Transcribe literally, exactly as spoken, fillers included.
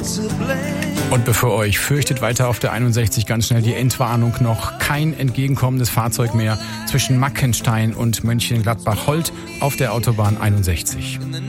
Und bevor ihr euch fürchtet, weiter auf der einundsechzig ganz schnell die Endwarnung noch. Kein entgegenkommendes Fahrzeug mehr zwischen Mackenstein und Mönchengladbach-Holt auf der Autobahn einundsechzig.